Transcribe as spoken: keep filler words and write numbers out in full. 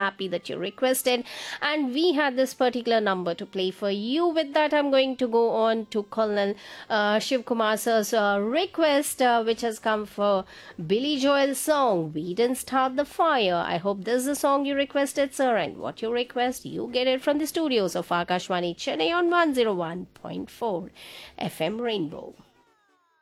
happy that you requested, and we had this particular number to play for you. With that, I'm going to go on to Colonel uh, Shiv Kumar sir's uh, request, uh, which has come for Billy Joel's song "We Didn't Start the Fire." I hope this is the song you requested, sir, and what you request, you get it from the studios of Akashvani Chennai on one oh one point four F M Rainbow.